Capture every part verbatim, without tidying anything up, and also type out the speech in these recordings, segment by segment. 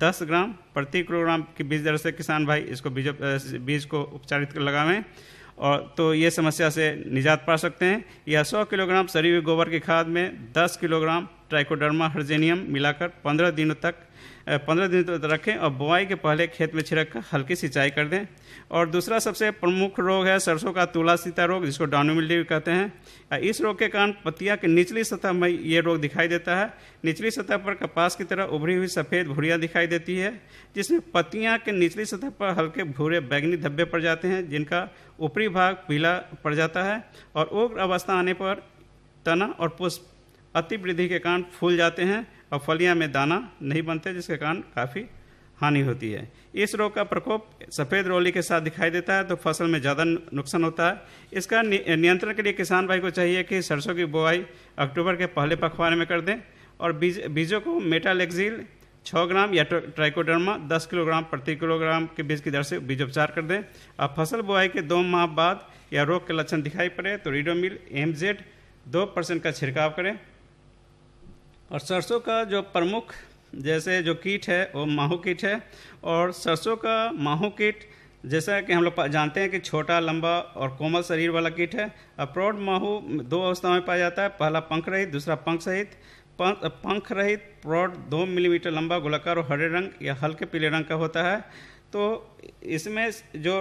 दस ग्राम प्रति किलोग्राम की बीज दर से किसान भाई इसको बीज बीज को उपचारित कर लगावें और तो ये समस्या से निजात पा सकते हैं। या सौ किलोग्राम सड़ी हुई गोबर की खाद में दस किलोग्राम ट्राइकोडर्मा हर्जेनियम मिलाकर पंद्रह दिनों तक पंद्रह दिन तक रखें और बुआई के पहले खेत में छिड़क कर हल्की सिंचाई कर दें। और दूसरा सबसे प्रमुख रोग है सरसों का तुला सीता रोग, जिसको डाउनी मिल्ड्यू कहते हैं। इस रोग के कारण पत्तियां की निचली सतह में ये रोग दिखाई देता है। निचली सतह पर कपास की तरह उभरी हुई सफ़ेद भुरियाँ दिखाई देती है, जिसमें पत्तियां के निचली सतह पर हल्के भूरे बैगनी धब्बे पड़ जाते हैं, जिनका ऊपरी भाग पीला पड़ जाता है। और उग्र अवस्था आने पर तना और पुष्प अति वृद्धि के कारण फूल जाते हैं और फलियां में दाना नहीं बनते, जिसके कारण काफ़ी हानि होती है। इस रोग का प्रकोप सफ़ेद रोली के साथ दिखाई देता है तो फसल में ज़्यादा नुकसान होता है। इसका नियंत्रण के लिए किसान भाई को चाहिए कि सरसों की बुआई अक्टूबर के पहले पखवाड़े में कर दें और बीज बीजों को मेटालेक्सिल छः ग्राम या ट्राइकोडर्मा दस किलोग्राम प्रति किलोग्राम के बीज की दर से बीजोपचार कर दें। और फसल बुआई के दो माह बाद या रोग के लक्षण दिखाई पड़े तो रीडोमिल एम जेड दो परसेंट का छिड़काव करें। और सरसों का जो प्रमुख जैसे जो कीट है वो माहू कीट है। और सरसों का माहू कीट जैसा कि हम लोग जानते हैं कि छोटा लंबा और कोमल शरीर वाला कीट है। प्रौढ़ माहू दो अवस्थाओं में पाया जाता है, पहला पंख रहित, दूसरा पंख सहित। पंख रहित प्रौढ़ दो मिलीमीटर लंबा गोलाकार और हरे रंग या हल्के पीले रंग का होता है। तो इसमें जो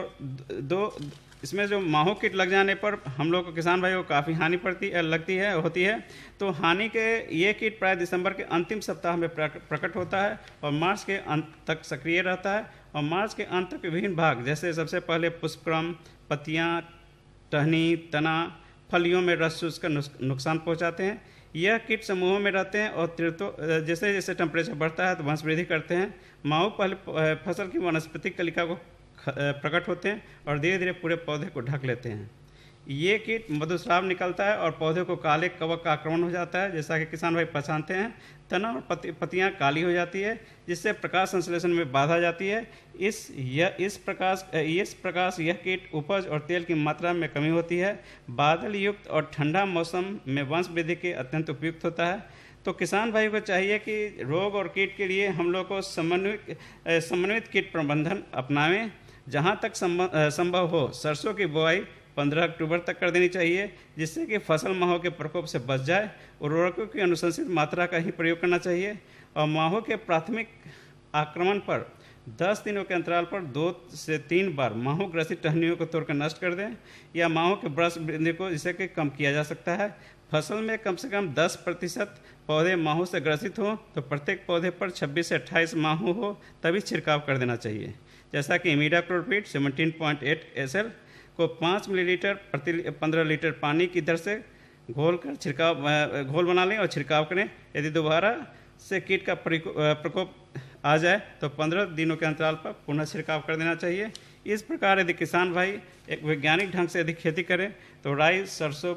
दो इसमें जो माहू कीट लग जाने पर हम लोग को किसान भाई को काफ़ी हानि पड़ती लगती है होती है। तो हानि के ये कीट प्राय दिसंबर के अंतिम सप्ताह में प्रकट होता है और मार्च के अंत तक सक्रिय रहता है। और मार्च के अंत तक विभिन्न भाग जैसे सबसे पहले पुष्पक्रम, पत्तियां, टहनी, तना, फलियों में रस चूस कर नुकसान पहुंचाते हैं। यह कीट समूहों में रहते हैं और तीर्थों जैसे जैसे टेम्परेचर बढ़ता है तो वंश वृद्धि करते हैं। माहू पहले फसल की वानस्पतिक कलिका को प्रकट होते हैं और धीरे धीरे पूरे पौधे को ढक लेते हैं। ये कीट मधुस्राव निकलता है और पौधे को काले कवक का आक्रमण हो जाता है, जैसा कि किसान भाई पहचानते हैं। तना और पत्ती पत्तियाँ काली हो जाती है, जिससे प्रकाश संश्लेषण में बाधा जाती है। इस यह इस प्रकाश इस प्रकाश यह कीट उपज और तेल की मात्रा में कमी होती है। बादल युक्त और ठंडा मौसम में वंश वृद्धि के अत्यंत उपयुक्त होता है। तो किसान भाई को चाहिए कि रोग और कीट के लिए हम लोग को समन्वित समन्वित कीट प्रबंधन अपनावें। जहाँ तक संभव हो सरसों की बुआई पंद्रह अक्टूबर तक कर देनी चाहिए, जिससे कि फसल माहों के प्रकोप से बच जाए। उर्वरकों की अनुशंसित मात्रा का ही प्रयोग करना चाहिए। और माहों के प्राथमिक आक्रमण पर दस दिनों के अंतराल पर दो से तीन बार माहू ग्रसित टहनियों को तोड़कर नष्ट कर दें या माहों के वृक्ष वृद्धि को जिससे कि कम किया जा सकता है। फसल में कम से कम दस प्रतिशत पौधे माहू से ग्रसित हों तो प्रत्येक पौधे पर छब्बीस से अट्ठाईस माहू हो तभी छिड़काव कर देना चाहिए। जैसा कि इमीडाक्लोप्रिड सत्रह पॉइंट आठ एस एल को पाँच मिलीलीटर प्रति पंद्रह लीटर पानी की दर से घोल कर छिड़काव घोल बना लें और छिड़काव करें। यदि दोबारा से कीट का प्रकोप आ जाए तो पंद्रह दिनों के अंतराल पर पुनः छिड़काव कर देना चाहिए। इस प्रकार यदि किसान भाई एक वैज्ञानिक ढंग से यदि खेती करें तो राई सरसों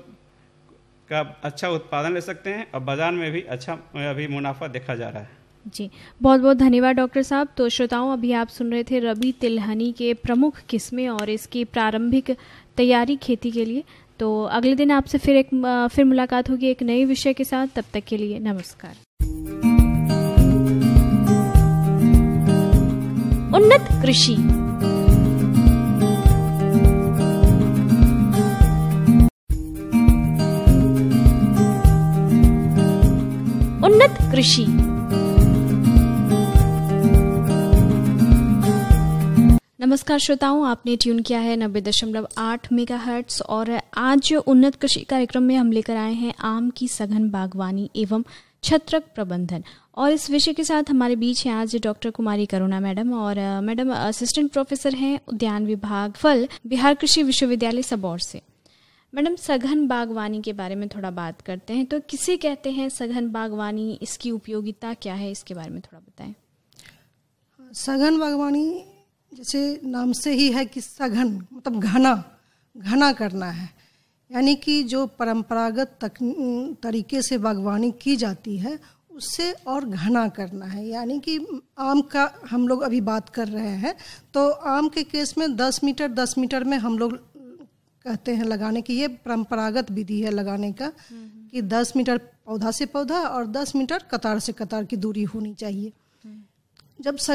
का अच्छा उत्पादन ले सकते हैं और बाजार में भी अच्छा अभी मुनाफा देखा जा रहा है। जी, बहुत बहुत धन्यवाद डॉक्टर साहब। तो श्रोताओं, अभी आप सुन रहे थे रबी तिलहनी के प्रमुख किस्में और इसकी प्रारंभिक तैयारी खेती के लिए। तो अगले दिन आपसे फिर एक फिर मुलाकात होगी एक नए विषय के साथ। तब तक के लिए नमस्कार। उन्नत कृषि उन्नत कृषि नमस्कार श्रोताओं, आपने ट्यून किया है नब्बे दशमलव आठ मेगाहर्ट्ज और आज उन्नत कृषि कार्यक्रम में हम लेकर आए हैं आम की सघन बागवानी एवं छत्रक प्रबंधन। और इस विषय के साथ हमारे बीच हैं आज डॉक्टर कुमारी करुणा मैडम। और मैडम असिस्टेंट प्रोफेसर हैं उद्यान विभाग फल, बिहार कृषि विश्वविद्यालय सबौर से। मैडम, सघन बागवानी के बारे में थोड़ा बात करते हैं। तो किसे कहते हैं सघन बागवानी, इसकी उपयोगिता क्या है, इसके बारे में थोड़ा बताएं। सघन बागवानी जैसे नाम से ही है कि सघन मतलब घना घना करना है, यानी कि जो परंपरागत तरीके से बागवानी की जाती है उससे और घना करना है। यानी कि आम का हम लोग अभी बात कर रहे हैं तो आम के केस में दस मीटर दस मीटर में हम लोग कहते हैं लगाने की, ये परंपरागत विधि है लगाने का कि दस मीटर पौधा से पौधा और दस मीटर कतार से कतार की दूरी होनी चाहिए। जब